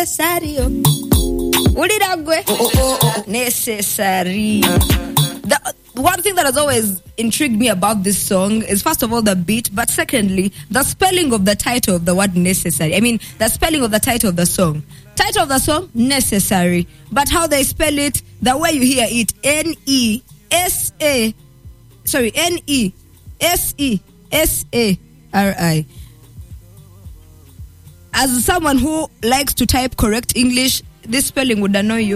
necessary. Necessary. The one thing that has always intrigued me about this song is, first of all, the beat, but secondly, the spelling of the title of the word necessary. I mean, the spelling of the title of the song. Title of the song, necessary. But how they spell it, the way you hear it, N-E-S-A-S-E-S-A-R-I. As someone who likes to type correct English, this spelling would annoy you.